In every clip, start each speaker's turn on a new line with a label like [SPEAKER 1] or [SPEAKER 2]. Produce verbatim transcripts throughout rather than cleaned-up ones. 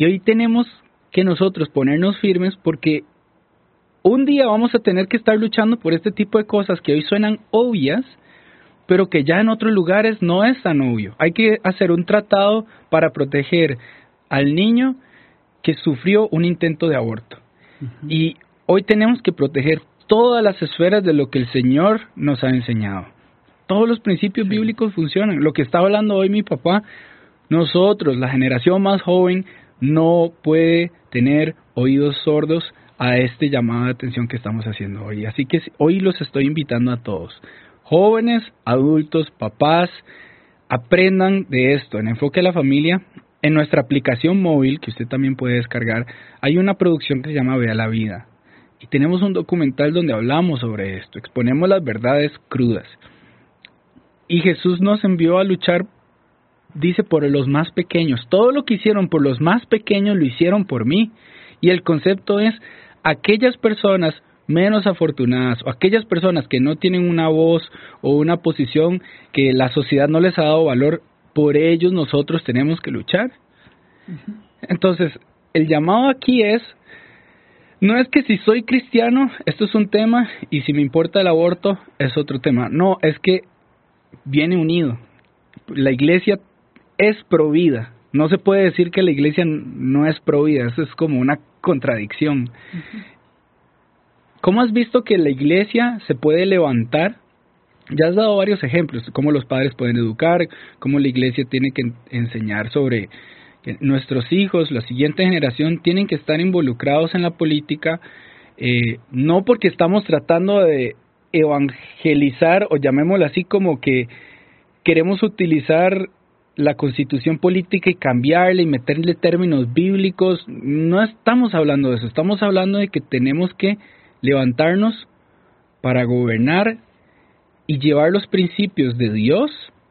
[SPEAKER 1] Y hoy tenemos que nosotros ponernos firmes porque un día vamos a tener que estar luchando por este tipo de cosas que hoy suenan obvias, pero que ya en otros lugares no es tan obvio. Hay que hacer un tratado para proteger al niño que sufrió un intento de aborto. Uh-huh. Y hoy tenemos que proteger todas las esferas de lo que el Señor nos ha enseñado. Todos los principios sí. bíblicos funcionan. Lo que está hablando hoy mi papá, nosotros, la generación más joven, no puede tener oídos sordos a este llamado de atención que estamos haciendo hoy. Así que hoy los estoy invitando a todos. Jóvenes, adultos, papás, aprendan de esto. En Enfoque a la Familia, en nuestra aplicación móvil, que usted también puede descargar, hay una producción que se llama Vea la Vida. Y tenemos un documental donde hablamos sobre esto, exponemos las verdades crudas. Y Jesús nos envió a luchar, dice, por los más pequeños. Todo lo que hicieron por los más pequeños lo hicieron por mí. Y el concepto es, aquellas personas menos afortunadas o aquellas personas que no tienen una voz o una posición que la sociedad no les ha dado valor, por ellos nosotros tenemos que luchar. Uh-huh. Entonces, el llamado aquí es, no es que si soy cristiano, esto es un tema, y si me importa el aborto, es otro tema. No, es que viene unido. La iglesia es provida. No se puede decir que la iglesia no es provida, eso es como una contradicción. Uh-huh. ¿Cómo has visto que la iglesia se puede levantar? Ya has dado varios ejemplos, cómo los padres pueden educar, cómo la iglesia tiene que enseñar sobre que nuestros hijos, la siguiente generación, tienen que estar involucrados en la política, eh, no porque estamos tratando de evangelizar, o llamémoslo así, como que queremos utilizar la constitución política y cambiarle y meterle términos bíblicos. No estamos hablando de eso, estamos hablando de que tenemos que levantarnos para gobernar y llevar los principios de Dios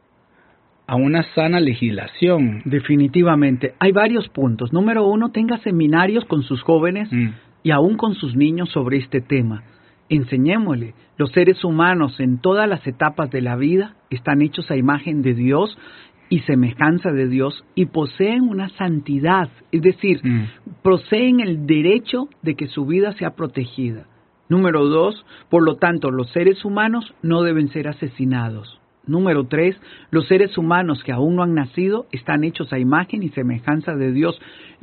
[SPEAKER 1] a una sana legislación.
[SPEAKER 2] Definitivamente. Hay varios puntos. Número uno, tenga seminarios con sus jóvenes mm. y aún con sus niños sobre este tema. Enseñémosle. Los seres humanos en todas las etapas de la vida están hechos a imagen de Dios y semejanza de Dios y poseen una santidad. Es decir, mm. poseen el derecho de que su vida sea protegida. Número dos, por lo tanto, los seres humanos no deben ser asesinados. Número tres, los seres humanos que aún no han nacido están hechos a imagen y semejanza de Dios.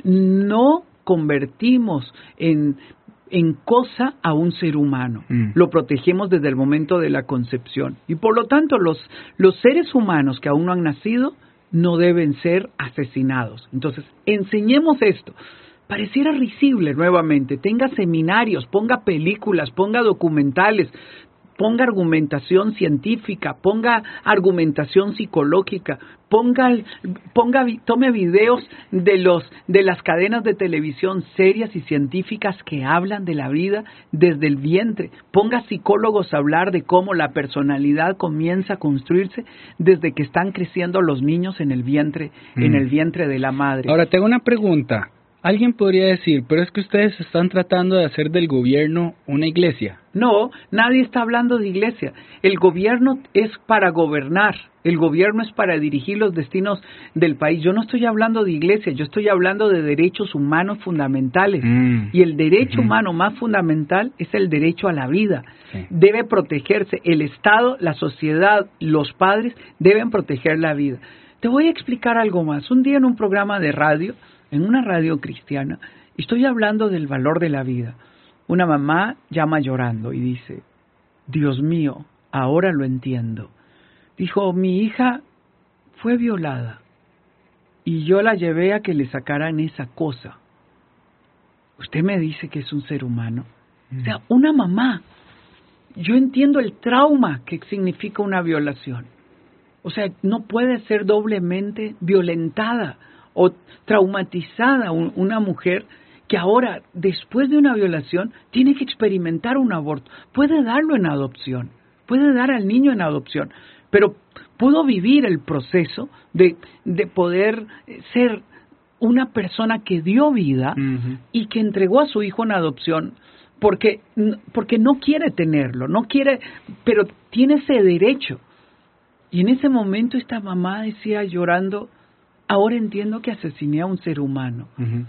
[SPEAKER 2] No convertimos en, en cosa a un ser humano. Mm. Lo protegemos desde el momento de la concepción. Y por lo tanto, los, los seres humanos que aún no han nacido no deben ser asesinados. Entonces, enseñemos esto. Pareciera risible nuevamente, tenga seminarios, ponga películas, ponga documentales, ponga argumentación científica, ponga argumentación psicológica, ponga, ponga, tome videos de los de las cadenas de televisión serias y científicas que hablan de la vida desde el vientre, ponga psicólogos a hablar de cómo la personalidad comienza a construirse desde que están creciendo los niños en el vientre, mm. en el vientre de la madre.
[SPEAKER 1] Ahora tengo una pregunta. Alguien podría decir, pero es que ustedes están tratando de hacer del gobierno una iglesia.
[SPEAKER 2] No, nadie está hablando de iglesia. El gobierno es para gobernar. El gobierno es para dirigir los destinos del país. Yo no estoy hablando de iglesia, yo estoy hablando de derechos humanos fundamentales. Mm. Y el derecho uh-huh. humano más fundamental es el derecho a la vida. Sí. Debe protegerse. El Estado, la sociedad, los padres deben proteger la vida. Te voy a explicar algo más. Un día en un programa de radio, en una radio cristiana, estoy hablando del valor de la vida. Una mamá llama llorando y dice, Dios mío, ahora lo entiendo. Dijo, mi hija fue violada y yo la llevé a que le sacaran esa cosa. Usted me dice que es un ser humano. Mm. O sea, una mamá. Yo entiendo el trauma que significa una violación. O sea, no puede ser doblemente violentada o traumatizada una mujer que ahora, después de una violación, tiene que experimentar un aborto. Puede darlo en adopción, puede dar al niño en adopción, pero pudo vivir el proceso de, de poder ser una persona que dio vida uh-huh. y que entregó a su hijo en adopción porque, porque no quiere tenerlo, no quiere, pero tiene ese derecho. Y en ese momento esta mamá decía llorando, ahora entiendo que asesiné a un ser humano. Uh-huh.